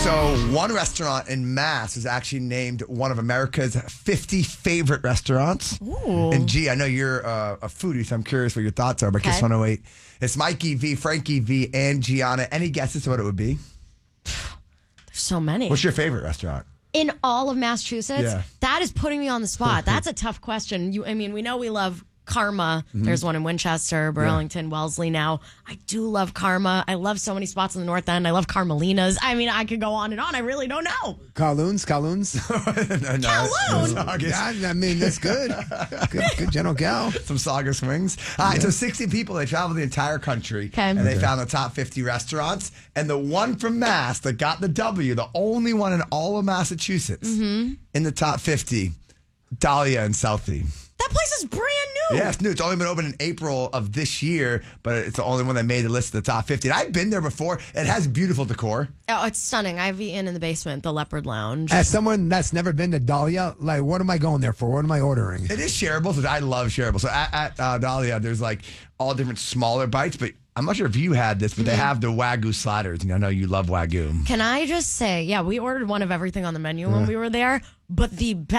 So one restaurant in Mass is actually named one of America's 50 favorite restaurants. Ooh. And G, I know you're a foodie, so I'm curious what your thoughts are. But Kiss 108, it's Mikey V, Frankie V, and Gianna. Any guesses to what it would be? There's so many. What's your favorite restaurant? In all of Massachusetts? Yeah. That is putting me on the spot. That's a tough question. We know we love Karma. There's one in Winchester, Burlington, Wellesley now. I do love Karma. I love so many spots in the North End. I love Carmelina's. I could go on and on. I really don't know. Kowloon's? No, Kowloon? Yeah, I mean, that's good. Good General Gal. Some Saugus wings. All right, so 60 people, they traveled the entire country. Okay. And they found the top 50 restaurants. And the one from Mass that got the W, the only one in all of Massachusetts in the top 50, Dahlia in Southie. That place is brand new. Yeah, it's new. It's only been open in April of this year, but it's the only one that made the list of the top 50. And I've been there before. It has beautiful decor. Oh, it's stunning. I've eaten in the basement, the Leopard Lounge. As someone that's never been to Dahlia, like, what am I going there for? What am I ordering? It is shareable. So I love shareable. So at Dahlia, there's like all different smaller bites, but I'm not sure if you had this, but they have the Wagyu sliders. And I know you love Wagyu. Can I just say, we ordered one of everything on the menu when we were there, but the best